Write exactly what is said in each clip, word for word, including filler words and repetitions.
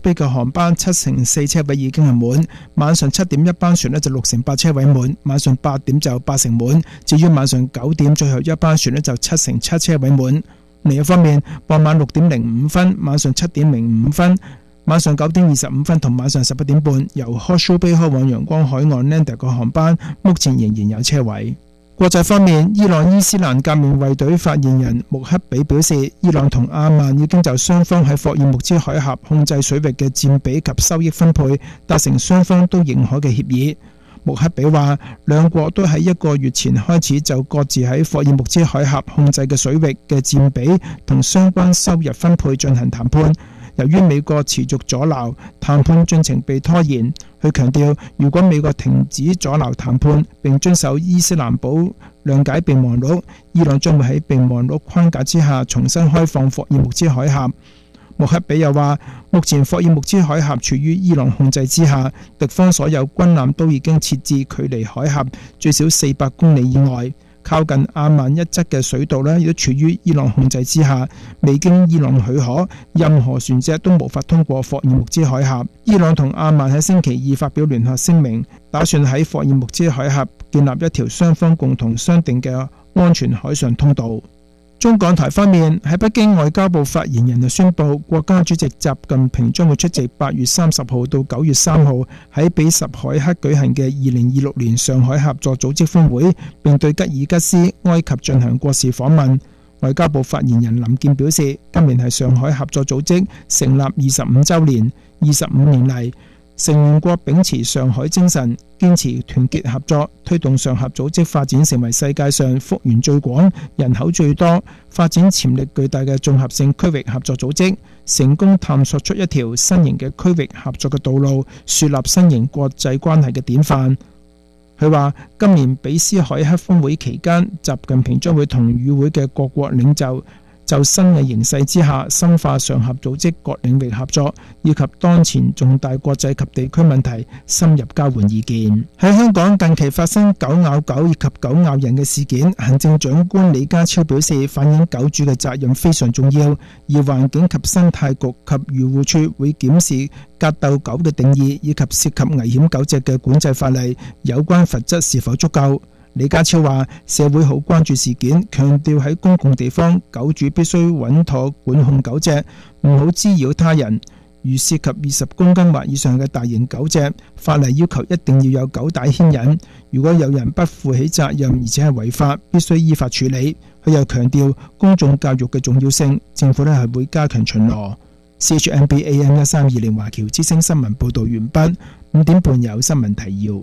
卑嘅航班七成四車位已經係滿，晚上七點一班船呢就六成八車位滿，晚上八點就八成滿，至於晚上九點最後一班船呢就七成七車位滿。另一方面，傍晚六點零五分、晚上七點零五分、晚上九點二十五分同晚上十一點半由科蘇卑開往陽光海岸 Lander 嘅航班，目前仍然有車位。國際方面，伊朗伊斯蘭革命衛隊發言人穆克比表示，伊朗同阿曼已經就雙方喺霍爾木茲海峽控制水域嘅佔比及收益分配達成雙方都認可嘅協議。穆克比話，兩國都喺一個月前開始就各自喺霍爾木茲海峽控制嘅水域嘅佔比同相關收入分配進行談判。由於美國持續阻撓，談判進程被拖延。佢強調，如果美國停止阻撓談判並遵守伊斯蘭堡諒解備忘錄，伊朗將會喺備忘錄框架之下重新開放霍爾木茲海峽。穆克比又話，目前霍爾木茲海峽處於伊朗控制之下，敵方所有軍艦都已經設置距離海峽最少四百公里以外。靠近阿曼一側嘅水道呢，亦都處於伊朗控制之下，未經伊朗許可，任何船隻都無法通過霍爾木茲海峽。伊朗同阿曼喺星期二發表聯合聲明，打算喺霍爾木茲海峽建立一條雙方共同商定嘅安全海上通道。中港台方面，喺北京外交部發言人就宣布，國家主席習近平將會出席八月三十號到九月三號喺比什凱克舉行嘅二零二六年上海合作組織峰會，並對吉爾吉斯、埃及進行國事訪問。外交部發言人林健表示，今年係上海合作組織成立二十五週年，二十五年嚟，成員國秉持上海精神，堅持團結合作，推動上合組織發展成為世界上幅員最廣、人口最多、發展潛力巨大嘅綜合性區域合作組織，成功探索出一條新型嘅區域合作嘅道路，樹立新型國際關係嘅典範。佢話，今年比斯凱克峰會期間，習近平將會同與會嘅各國領袖就新嘅形勢之下深化上合組織各領域合作，以及當前重大國際及地區問題深入交換意見。喺香港近期發生狗咬狗以及狗咬人嘅事件，行政長官李家超表示，反映狗主嘅責任非常重要，而環境及生態局及漁護署會檢視格鬥狗嘅定義以及涉及危險狗隻嘅管制法例，有關罰則是否足夠。李家超話，社會好關注事件，強調喺公共地方，狗主必須穩妥管控狗隻，唔好滋擾他人。如涉及二十公斤或以上嘅大型狗隻，法例要求一定要有狗帶牽引。如果有人不負起責任，而且係違法，必須依法處理。佢又強調公眾教育嘅重要性，政府呢係會加強巡邏。C H M B A M 一三二零華僑之聲新聞報導完畢，五點半有新聞提要。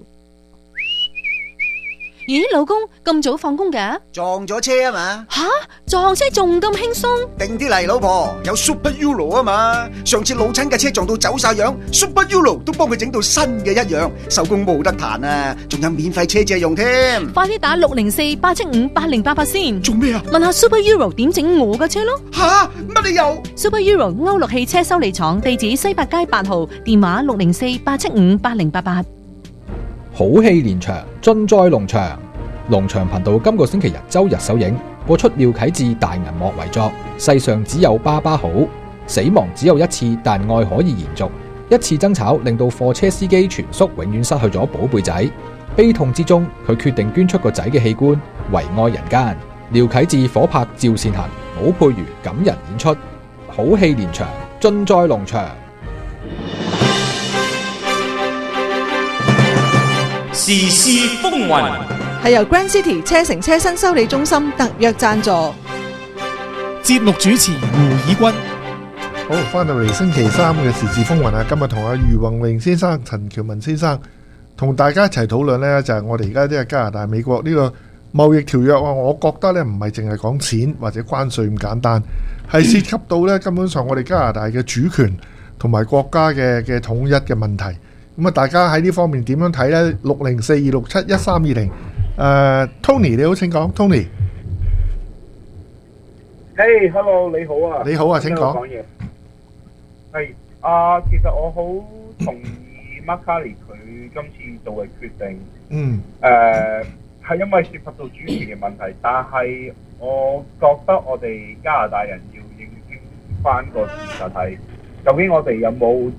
咦，老公咁早放工嘅？ 撞咗車啊嘛！ 吓，撞車仲咁輕鬆？ 定啲嚟，老婆，有 Super Euro 啊嘛！上次老親嘅車撞到走晒樣 ，Super Euro 都幫佢整到新嘅一樣，手工冇得彈啊！仲有免費車借用添。 快啲打六零四八七五八零八八先。 做咩啊？ 問下 Super Euro 點整我嘅車咯。 吓，乜理由 ？Super Euro 歐陸汽車修理廠，地址西八街八號，電話六零四八七五八零八八。 好戲連場，盡在龍翔。龍翔頻道今個星期日周日首映，播出廖啟智大銀幕遺作《世上只有爸爸好》。死亡只有一次，但愛可以延續。一次爭吵令到貨車司機全叔永遠失去咗寶貝仔。悲痛之中，佢決定捐出個仔嘅器官，為愛人間。廖啟智火拍趙善恒、武佩瑜感人演出，好戲連場，盡在龍翔。 時事風雲係由 Grand City 車城車身修理中心特約贊助。 節目主持胡以軍。 好，翻到嚟星期三嘅時事風雲啊！今日同阿余宏榮先生、陳喬文先生同大家一齊討論呢，就係、是、我哋而家即係加拿大、美國呢個貿易條約啊！我覺得呢唔係淨係講錢或者關稅咁簡單，係涉及到呢根本上我哋加拿大嘅主權同埋國家嘅嘅統一嘅問題。咁啊，大家喺呢方面點樣睇呢？六零四二六七一三二零，誒 Tony 你好，請講 Tony。 Hey hello 你好啊。 你好啊，請講。 講嘢。係啊，其實我好同意 Mark Carney 佢今次做嘅決定。 嗯。 誒係因為涉及到主權嘅問題，但係我覺得我哋加拿大人要認清翻個事實係，究竟我哋有冇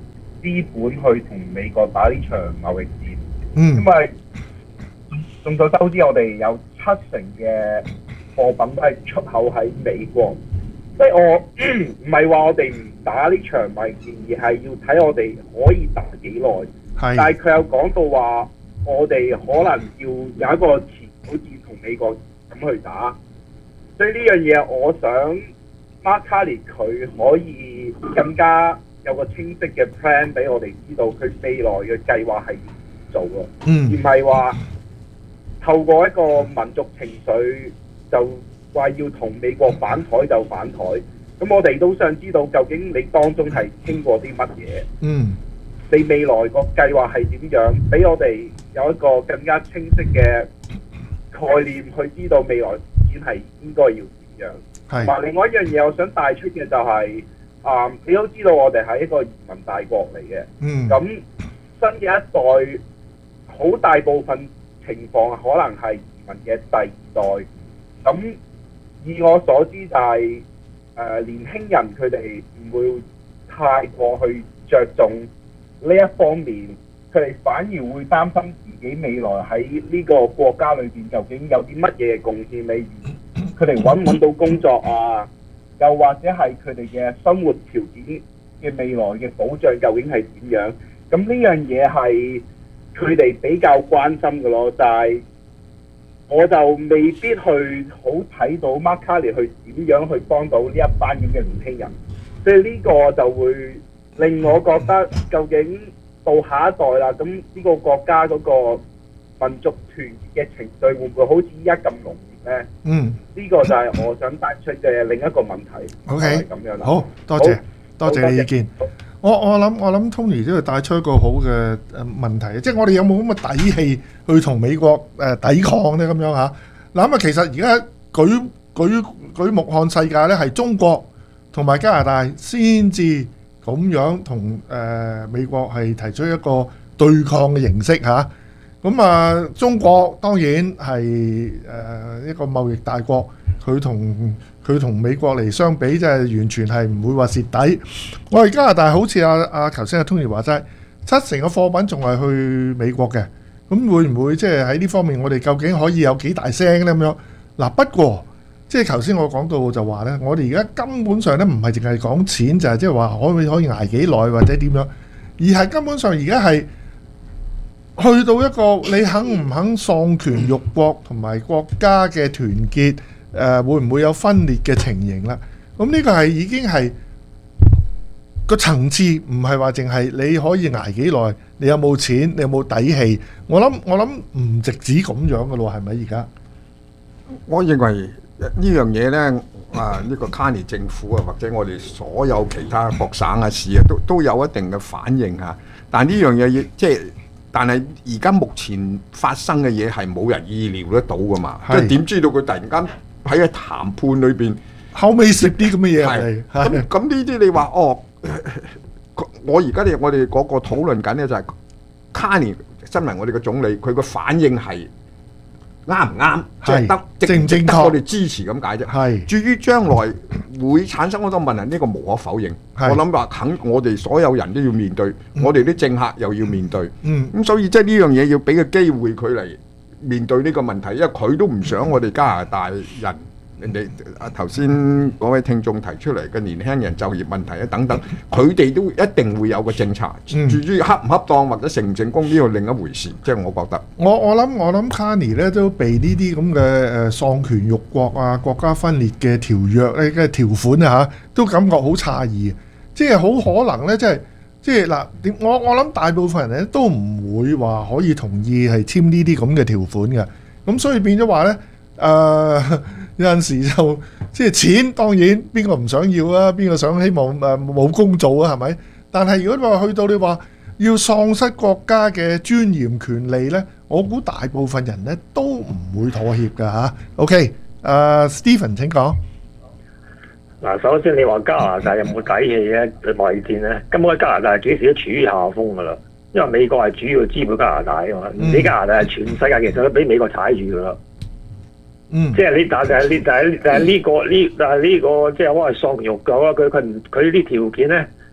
資本去同美國打呢場貿易戰， 嗯， 因為眾所周知，我哋有七成嘅貨品都係出口喺美國，即係我唔係話我哋唔打呢場貿易戰，而係要睇我哋可以打幾耐。 係， 但係佢有講到話，我哋可能要有一個前好似同美國咁去打，所以呢樣嘢我想 Mark Carney 佢可以更加有個清晰嘅 plan 俾我哋知道佢未來嘅計劃係點做嘅， 嗯， 而唔係話透過一個民族情緒就話要同美國反台就反台。咁我哋都想知道究竟你當中係傾過啲乜嘢？ 嗯， 你未來個計劃係點樣？俾我哋有一個更加清晰嘅概念，去知道未來展係應該要點樣。同埋另外一樣嘢，我想帶出嘅就係、是、啊、嗯，你都知道我哋係一個移民大國嚟嘅。 嗯。 咁新嘅一代好大部分情況可能係移民嘅第二代。咁以我所知就係、是、誒、呃、年輕人佢哋唔會太過去着重呢一方面，佢哋反而會擔心自己未來喺呢個國家裏邊究竟有啲乜嘢貢獻，例如佢哋揾唔揾到工作啊，又或者係佢哋嘅生活條件嘅未來嘅保障究竟係點樣？咁呢樣嘢係佢哋比較關心嘅咯，但係我就未必去好睇到 Mark Carney 去點樣去幫到呢一班咁嘅年輕人，所以呢個就會令我覺得究竟到下一代啦，咁呢個國家嗰個民族團結嘅情緒會唔會好似依家咁濃烈呢？ 嗯， 呢個就係我想帶出嘅另一個問題。 OK， 咁樣啦。 好多謝多謝你意見。 好我我諗我諗 Tony 都要帶出一個好嘅誒問題，即係我哋有冇咁嘅底氣去同美國誒抵抗呢？咁樣嚇嗱咁啊，其實而家舉舉舉目看世界咧，係中國同埋加拿大先至咁樣同誒美國係提出一個對抗嘅形式嚇。咁啊，中國當然係誒一個貿易大國，佢同佢同美國嚟相比，即係完全係唔會話蝕底。我哋加拿大好似阿阿頭先阿 Tony 話齋，七成嘅貨品仲係去美國嘅，咁會唔會即係喺呢方面我哋究竟可以有幾大聲呢？咁樣嗱，不過即係頭先我講到就話呢，我哋而家根本上咧唔係淨係講錢，就係即係話可唔可以可以捱幾耐或者點樣，而係根本上而家係去到一個你肯唔肯喪權辱國同埋國家嘅團結。誒、呃、會唔會有分裂嘅情形啦？咁呢個係已經係個層次，唔係話淨係你可以捱幾耐，你有冇錢，你有冇底氣？我諗我諗唔直止咁樣嘅咯，係咪而家？ 我認為呢樣嘢呢，啊呢、呢個 Carney 政府啊，或者我哋所有其他各省啊市啊，都都有一定嘅反應嚇。但呢樣嘢即係。但係而家目前發生嘅嘢係冇人意料得到噶嘛？即係點知道佢突然間喺個談判裏邊後尾食啲咁嘅嘢係咁咁呢啲你話哦？我而家哋我哋嗰個討論緊咧就係 Carney 身為我哋嘅總理，佢個反應係啱唔啱？即係得值唔值得我哋支持咁解啫。係至於將來會產生好多問題，呢個無可否認。我諗話肯，我哋所有人都要面對，嗯、我哋啲政客又要面對。嗯，咁所以即係呢樣嘢要俾個機會佢嚟面對呢個問題，因為佢都唔想我哋加拿大人，人哋啊頭先嗰位聽眾提出嚟嘅年輕人就業問題啊等等，佢哋都一定會有個政策。 嗯、 至於恰唔恰當或者成唔成功呢個另一回事，即係我覺得。 我我諗我諗 Carney 咧都被呢啲咁嘅誒喪權辱國啊、國家分裂嘅條約咧嘅條款啊嚇，都感覺好詫異。即係好可能咧，即係即係嗱，點我我諗大部分人咧都唔會話可以同意係簽呢啲咁嘅條款嘅。咁所以變咗話咧，誒、呃、有陣時就即係錢當然邊個唔想要啊？邊個想希望誒冇工做啊？係咪？但係如果你話去到你話要喪失國家嘅尊嚴權利咧，我估大部分人咧都唔會妥協㗎嚇。OK，誒、呃、Stephen 請講。 嗱，首先你話加拿大有冇底氣咧？對貿易戰咧，根本加拿大幾時都處於下風噶啦，因為美國係主要支配加拿大啊嘛，你、嗯、加拿大係全世界其實都俾美國踩住噶啦。嗯，即係你但係呢但係但係呢個呢但係呢個即係我係喪肉狗啦，佢佢唔佢呢啲條件咧，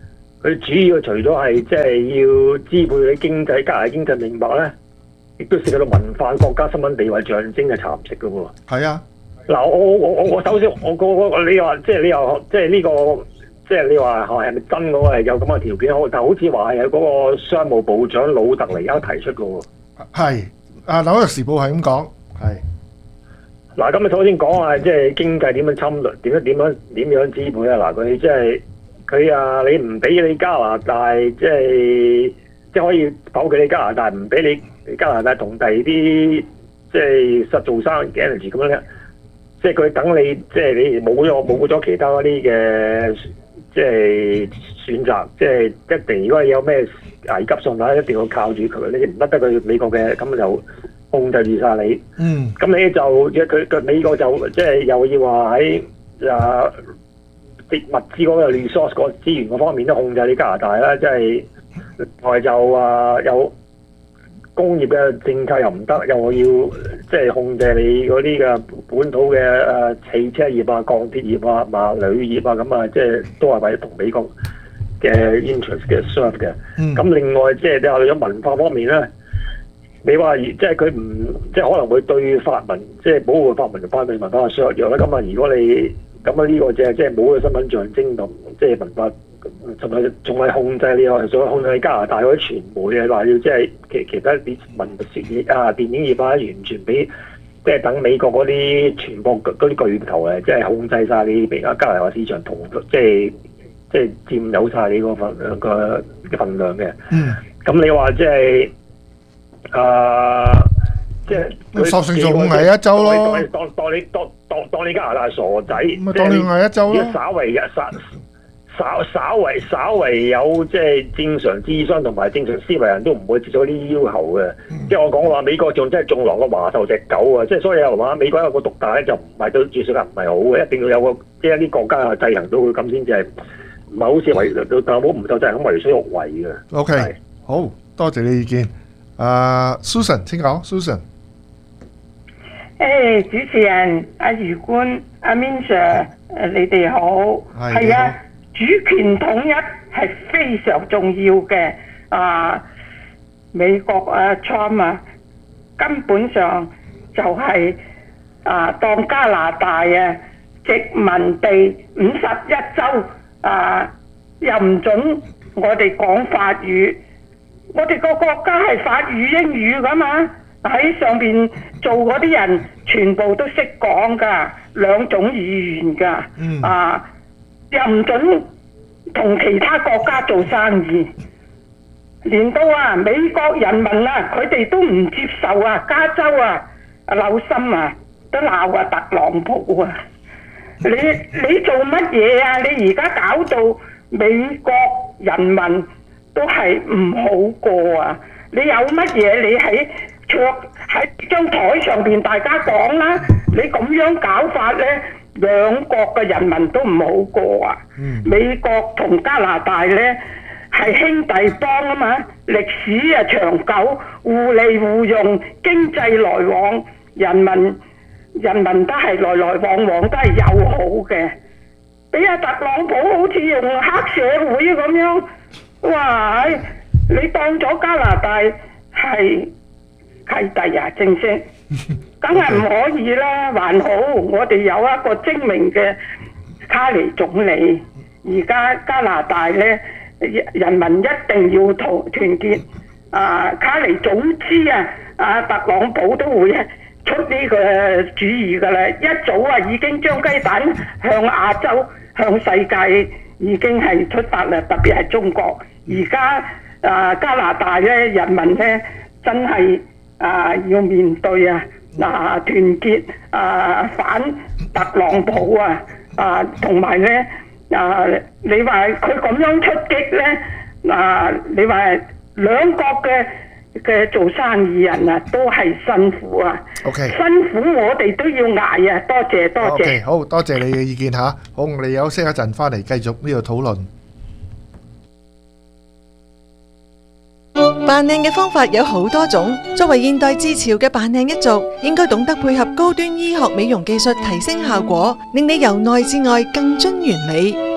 佢主要除咗係即係要支配你經濟、加拿大經濟命脈咧，亦都涉及到文化、國家身份地位象徵嘅蠶食嘅喎。 係啊， 嗱，我我我我首先我個我你話即係你又即係呢個即係你話係咪真嗰個係有咁嘅條件？但好似話係嗰個商務部長魯特尼歐提出嘅喎。 係啊，紐約時報係咁講，係。 嗱，咁啊，首先講下即係經濟點樣侵略，點樣點樣點樣支配啊！嗱，佢即係佢啊，你唔俾你加拿大，即係即係可以否決你加拿大，唔俾你加拿大同第二啲即係實做生意嘅 energy 咁樣咧，即係佢等你即係你冇咗冇咗其他嗰啲嘅即係選擇，即係一定如果有咩危急狀態，一定要靠住佢，你唔得得佢美國嘅，咁就控制住晒你。 嗯。 咁你就佢佢美國就即係又要話喺啊啲物資嗰個 resource 個資源嗰方面都控制你加拿大啦，即係另外就啊有工業嘅政策又唔得，又要即係控制你嗰啲嘅本土嘅誒汽車業啊、鋼鐵業啊、嘛鋁業啊，咁啊即係都係為同美國嘅 interest 嘅 serve 嘅。咁、嗯、另外即係你話咗文化方面咧。你話即係佢唔即係可能會對法文即係保護法文同法文文化削弱咧。咁啊，如果你咁啊呢個就係即係冇個身份象徵同即係文化，仲係仲係控制你話想控制加拿大嗰啲傳媒啊，話要即係其其他啲文學業啊、電影業啊，完全俾即係等美國嗰啲傳播嗰啲巨頭啊，即係控制晒你而家加拿大市場同即係即係佔有晒你個份個嘅份量嘅。嗯。咁你話即係？啊！即係佢索性做五危一周咯， 當當當你當當當你加拿大傻仔， 咪當你五危一周咯。 稍為稍稍稍為稍為有即係正常智商同埋正常思維人都唔會接受呢啲要求嘅。嗯、即係我講話美國仲真係種狼個華頭隻狗啊！即係所以有人話美國有個獨大咧就唔係對住水人唔係好嘅，一定要有個即係一啲國家係制衡到佢咁先至係唔係好似為特朗普唔夠制衡咁為所欲為嘅。 O K，好多謝你意見。啊、uh, ，Susan， 請講 ，Susan。 誒、hey, 主持人阿余官阿 Min Sir，誒你哋好，係啊，主權統一係非常重要嘅。啊，美國啊 Trump 啊，根本上就係、是、啊當加拿大啊殖民地五十一州啊，又唔准我哋講法語。我哋個國家係法語英語噶嘛，喺上邊做嗰啲人全部都識講噶，兩種語言噶，嗯、啊又唔准同其他國家做生意，連到啊美國人民啊，佢哋都唔接受啊，加州啊紐森啊都鬧啊特朗普啊，你你做乜嘢啊？你而家搞到美國人民都係唔好過啊！你有乜嘢你喺桌喺張台上邊大家講啦，你咁樣搞法呢，兩國嘅人民都唔好過啊！嗯、美國同加拿大呢係兄弟幫啊嘛，歷史啊長久，互利互用，經濟來往，人民人民都係來來往往都係友好嘅。俾阿特朗普好似用黑社會咁樣。哇！你當咗加拿大係契弟啊？正式，梗係唔可以啦。還好我哋有一個精明嘅卡尼總理，而家加拿大咧人民一定要團團結。啊，卡尼總之啊，啊特朗普都會出呢個主意㗎啦。一早啊已經將雞蛋向亞洲、向世界已經係出發啦，特別係中國。而家啊加拿大咧人民咧真係啊要面對啊嗱團結啊反特朗普啊啊同埋咧啊你話佢咁樣出擊咧嗱你話兩國嘅嘅做生意人啊都係辛苦啊 ，OK 辛苦我哋都要捱啊，多謝多謝。 OK 好多謝你嘅意見嚇，好我哋休息一陣翻嚟繼續呢個討論。 扮靚嘅方法有好多種，作為現代至潮嘅扮靚一族，應該懂得配合高端醫學美容技術提升效果，令你由內至外更臻完美。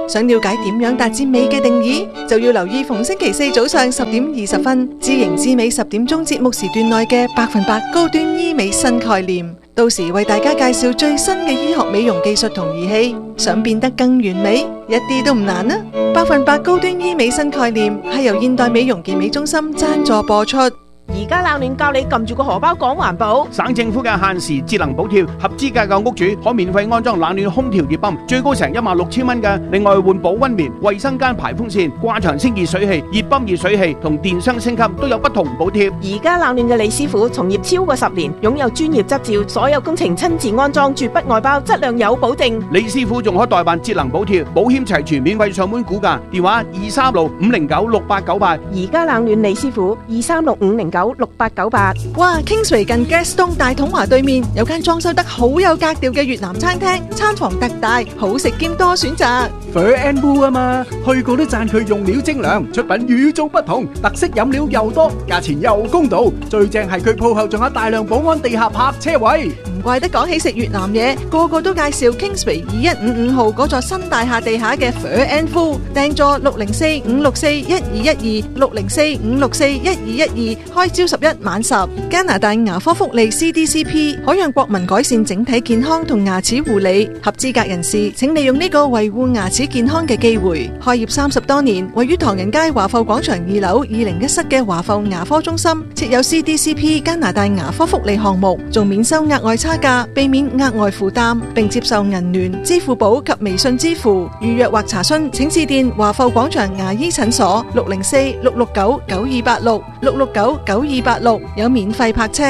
想了解點樣達至美嘅定義，就要留意逢星期四早上十點二十分，知型知美十點鐘節目時段內嘅百分百高端醫美新概念。到時為大家介紹最新嘅醫學美容技術同儀器，想變得更完美，一啲都唔難啊！百分百高端醫美新概念係由現代美容健美中心贊助播出。 而家冷暖教你撳住個荷包講環保，省政府嘅限時節能補貼，合資格嘅屋主可免費安裝冷暖空調熱泵，最高成一萬六千蚊嘅。另外換保溫棉、衛生間排風扇、掛牆清熱水器、熱泵熱水器同電箱升級都有不同補貼。而家冷暖嘅李師傅從業超過十年，擁有專業執照，所有工程親自安裝，絕不外包，質量有保證。李師傅仲可代辦節能補貼，保險齊全，免費上門估價，電話二三六五零九六八九八。而家冷暖李師傅二三六五零九六八九八。 哇 Kingsway 近 Gaston 大統華對面有間裝修得好有格調嘅越南餐廳，餐房特大，好食兼多選擇。 Fur and Wool 啊嘛，去過都讚佢用料精良，出品與眾不同，特色飲料又多，價錢又公道，最正係佢鋪後仲有大量保安地下泊車位。 唔怪得講起食越南嘢，個個都介紹 Kingsway 二一五五號嗰座新大廈地下嘅 Fur and Wool， 訂座六零四五六四一二一二六零四五六四一二一二，開朝十一晚十。加拿大牙科福利 C D C P 可讓國民改善整體健康同牙齒護理，合資格人士請利用呢個維護牙齒健康嘅機會。開業三十多年，位於唐人街華埠廣場二樓二零一室嘅華埠牙科中心設有 C D C P 加拿大牙科福利項目，仲免收額外差價，避免額外負擔，並接受銀聯、支付寶及微信支付。預約或查詢請致電華埠廣場牙醫診所六零四六六九九二八六六六九九二八六，有免費泊車。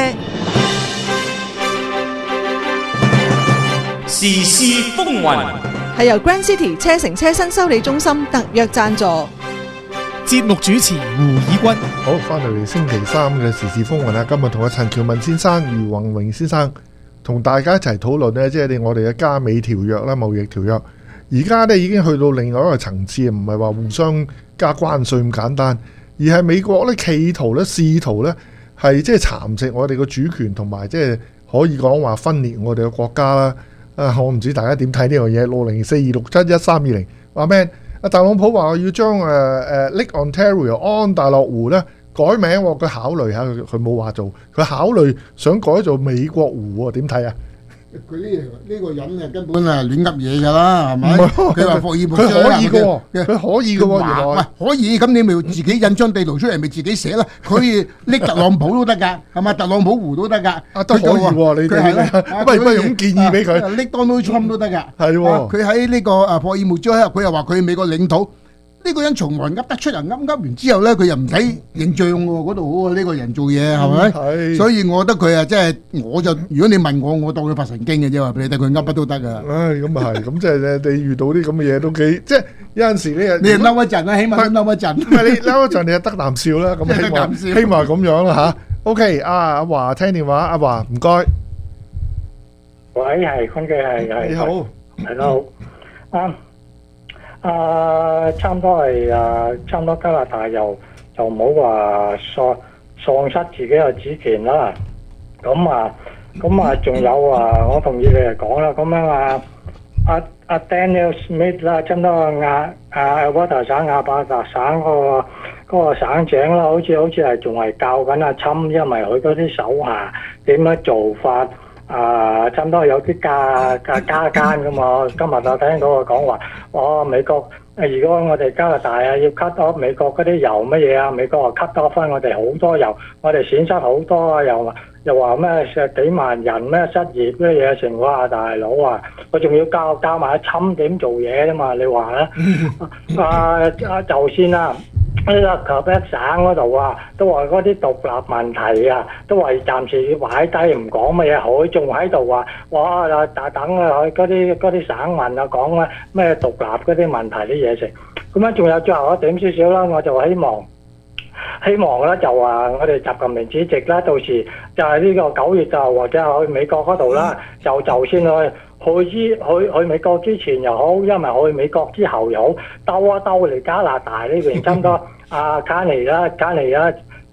時事風雲係由 Grand City 車城車新修理中心特約贊助。 節目主持胡以軍。 好，翻嚟星期三嘅時事風雲啦。今日同阿陳喬文先生、余宏榮先生同大家一齊討論呢，即係我哋嘅加美條約啦、貿易條約。而家呢已經去到另外一個層次，唔係話互相加關稅咁簡單，而係美國呢企圖呢試圖呢係即係蠶食我哋個主權，同埋即係可以講話分裂我哋嘅國家啦。啊，我唔知大家點睇呢樣嘢。六零四二六七一三二零話咩？阿特朗普話要將誒誒 Lake Ontario 安大略湖咧改名，佢考慮下，佢佢冇話做，佢考慮想改做美國湖喎，點睇啊？ 佢呢呢個人啊，根本係亂噏嘢㗎啦，係咪？佢話霍爾木， 佢可以嘅喎，佢可以嘅喎，原來唔係可以，咁你咪自己印張地圖出嚟，咪自己寫啦。佢可以拎特朗普都得㗎，係嘛？特朗普湖都得㗎， 啊都可以喎，你哋不如不如咁建議俾佢， 拎 Donald Trump 都得㗎， 係喎。 佢喺呢個啊霍爾木茲海峽，佢又話佢係美國領土。呢個人從來噏得出嚟，噏噏完之後咧，佢又唔使認賬喎，嗰度好啊！呢個人做嘢係咪？係。所以我覺得佢啊，即係我就如果你問我，我當佢發神經嘅啫，話俾你聽，佢噏乜都得噶。 唉，咁啊係，咁即係你遇到啲咁嘅嘢都幾，即係有陣時你又你又嬲一陣啦，起碼都嬲一陣。 唔係你嬲一陣，你又得啖笑啦。咁希望希望咁樣啦嚇。OK，阿阿華聽電話，阿華唔該。 喂，係坤記係係。 你好， 係咯，啱。啊，差唔多係啊，差唔多加拿大又就唔好話喪喪失自己嘅主權啦。咁啊，咁啊，仲有啊，我同意你嚟講啦。咁樣啊，阿阿 Daniel Smith 啦，差唔多亞啊渥太省亞伯達省嗰個嗰個省長啦，好似好似係仲係教緊阿侵，因為佢嗰啲手下點樣做法。啊，差唔多有啲加加加奸噶嘛。今日我聽嗰個講話，哦，美國如果我哋加拿大啊要 cut off 美國嗰啲油乜嘢啊，美國話 cut off 翻我哋好多油，我哋損失好多啊，又又話咩幾萬人咩失業咩嘢成，哇大佬啊，我仲要教教埋阿侵點做嘢啫嘛，你話咧？啊啊，就先啦。呢個魁北省嗰度啊，都話嗰啲獨立問題啊，都話暫時要擺低唔講乜嘢，佢仲喺度話，哇！等等啊，佢嗰啲嗰啲省民啊講咩咩獨立嗰啲問題啲嘢食，咁樣仲有最後一點少少啦，我就希望希望咧就話我哋習近平主席啦，到時就係呢個九月就或者去美國嗰度啦，就就先去。去之去去美國之前又好，因為去美國之後又好，兜一兜嚟加拿大呢邊，差唔多啊卡尼啦，卡尼啦，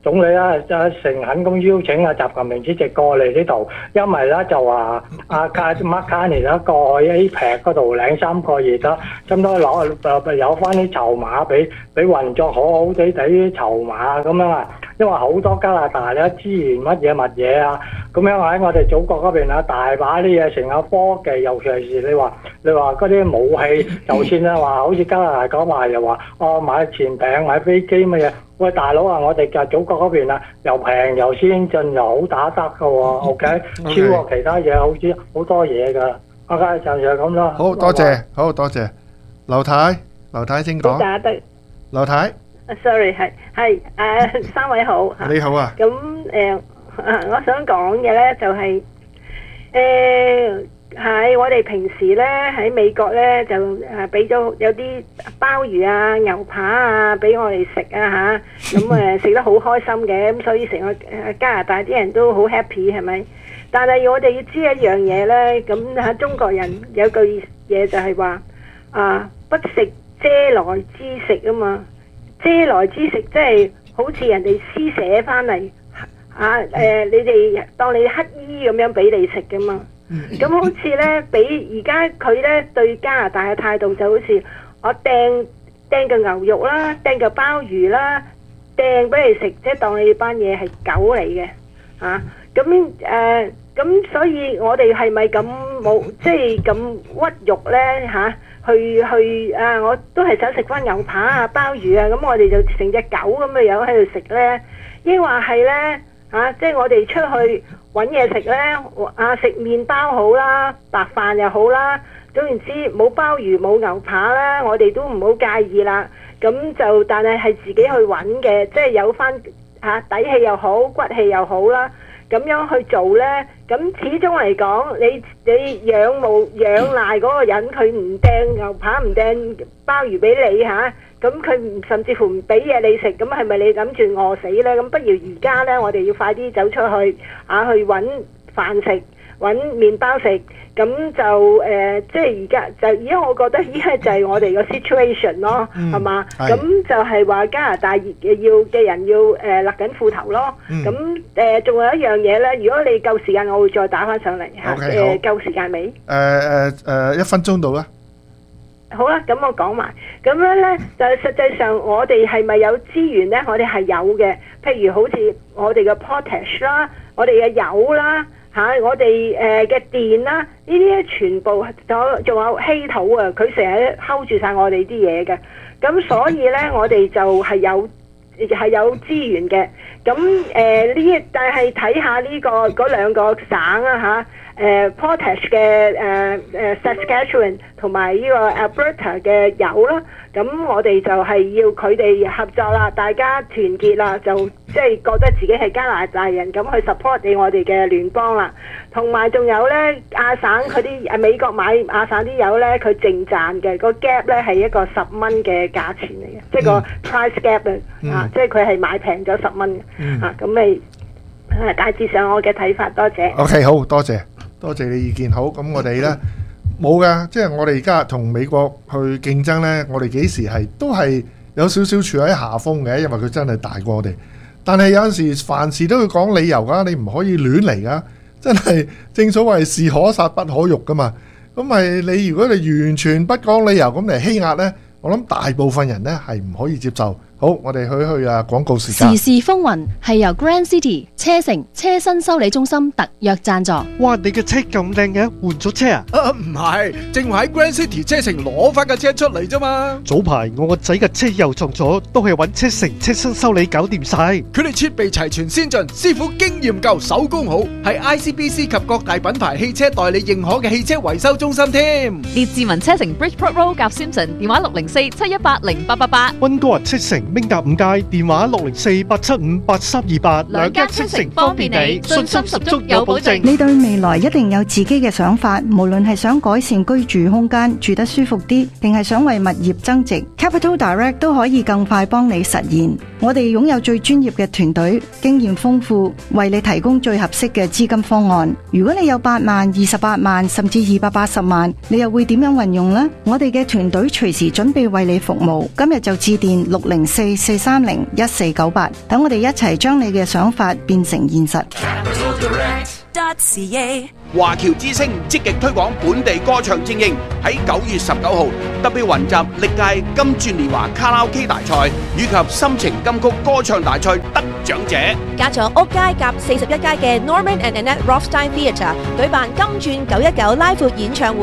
總理咧就誠懇咁邀請阿習近平主席過嚟呢度，因為咧就話阿卡麥卡尼咧過去 A P E C 嗰度兩三個月啦，咁都攞誒有翻啲籌碼俾俾運作好好地地啲籌碼咁樣啊，因為好多加拿大咧資源乜嘢乜嘢啊，咁樣喺我哋祖國嗰邊啊大把啲嘢，成個科技，尤其是你話你話嗰啲武器，就算咧話好似加拿大講話又話哦買潛艇買飛機乜嘢。喂，大佬啊！我哋嘅祖國嗰邊啊，又平又先進又好打得嘅喎 ，OK， 超過其他嘢好似好多嘢㗎。OK，就就咁啦。 好多謝，好多謝，劉太，劉太請講。 打得。 劉太。 sorry 係係誒三位好。 你好啊。 咁誒，我想講嘅咧就係誒。係，我哋平時咧喺美國咧就誒俾咗有啲鮑魚啊、牛扒啊俾我哋食啊嚇，咁誒食得好開心嘅，咁所以成個誒加拿大啲人都好 happy 係咪？但係我哋要知一樣嘢咧，咁嚇中國人有句嘢就係話啊，不食嗟來之食啊嘛，嗟來之食即係好似人哋施捨翻嚟啊誒、呃，你哋當你乞衣咁樣俾你食噶嘛。咁好似咧，俾而家佢咧對加拿大嘅態度就好似我掟掟個牛肉啦，掟個鮑魚啦，掟俾你食，即係當你班嘢係狗嚟嘅嚇。咁誒咁，所以我哋係咪咁冇即係咁屈辱咧嚇？去去啊！我都係想食翻牛扒啊、鮑魚啊，咁我哋就成隻狗咁嘅樣喺度食咧，抑或係咧嚇？即係我哋出去揾嘢食咧，啊食麵包好啦，白飯又好啦，總言之冇鮑魚冇牛扒啦，我哋都唔好介意啦。咁就但係係自己去揾嘅，即係有翻嚇底氣又好，骨氣又好啦。咁樣去做咧，咁始終嚟講，你你仰慕仰賴嗰個人，佢唔掟牛扒唔掟鮑魚俾你嚇，咁佢唔甚至乎唔俾嘢你食，咁係咪你諗住餓死咧？咁不如而家咧，我哋要快啲走出去啊，去揾飯食，揾麵包食，咁就誒、呃，即係而家就而家，我覺得依家就係我哋個 situation 咯，係嘛、嗯？咁就係話加拿大要嘅人要誒勒緊褲頭咯。咁誒仲有一樣嘢咧，如果你夠時間，我會再打翻上嚟嚇。誒、 okay, 呃、夠時間未？ 誒誒誒，一分鐘到啦。 好啦，咁我講埋。咁樣咧，就實際上我哋係咪有資源咧？我哋係有嘅。譬如好似我哋嘅 potash 啦，我哋嘅油啦。嚇、啊！我哋誒嘅電啦，呢啲咧全部仲仲有稀土啊！佢成日 hold 住晒我哋啲嘢嘅，咁所以咧我哋就係有係有資源嘅。咁誒呢？但係睇下呢個嗰兩個省啊嚇。誒 potash 嘅誒誒 Saskatchewan 同埋呢個 Alberta 嘅油啦，咁我哋就係要佢哋合作啦，大家團結啦，就即係覺得自己係加拿大人咁去 support 你我哋嘅聯邦啦。同埋仲有咧亞省佢啲誒美國買亞省啲油咧，佢淨賺嘅個 gap 咧係一個十蚊嘅價錢嚟嘅，即係個 price gap 啊，即係佢係買平咗十蚊嘅啊，咁咪誒大致上我嘅睇法，多謝。 OK， 好多謝。多謝你意見。好，咁我哋呢冇噶，即係我哋而家同美國去競爭呢，我哋幾時係都係有少少處喺下風嘅，因為佢真係大過我哋。但係有陣時凡事都要講理由噶，你唔可以亂嚟噶，真係正所謂是可殺不可辱噶嘛。咁係你如果你完全不講理由咁嚟欺壓呢，我諗大部分人呢係唔可以接受。好，我哋去去啊廣告時間。 時事風雲係由 Grand City 車城車身修理中心特約贊助。 哇！你嘅車咁靚嘅，換咗車啊？ 啊唔係，正話喺 Grand City 車城攞翻架車出嚟啫嘛。 早排我個仔嘅車又撞咗，都係揾車城車身修理搞掂晒。 佢哋設備齊全先進，師傅經驗夠，手工好，係 I C B C 及各大品牌汽車代理認可嘅汽車維修中心添。 列治文車城 Bridgeport Road 夾 Simpson， 電話六零四七一八零八八八。 溫哥華車城明達五街，電話六零四八七五八三二八。 兩間車城誠方便你，信心十足有保證。 你對未來一定有自己嘅想法，無論係想改善居住空間，住得舒服啲，定係想為物業增值， Capital Direct 都可以更快幫你實現。我哋擁有最專業嘅團隊，經驗豐富，為你提供最合適嘅資金方案。如果你有八萬、二十八萬甚至二百八十萬，你又會點樣運用呢？我哋嘅團隊隨時準備為你服務。今日就致電六零四四三零一四九八，等我哋一齊將你嘅想法變成現實。 華僑之聲積極推廣本地歌唱精英，喺九月十九號特別雲集歷屆金鑽年華卡拉 OK 大賽以及心情金曲歌唱大賽得獎者， 加咗屋街甲四十一街嘅 Norman and Annette Rothstein Theatre 舉辦金鑽九一九拉闊演唱會。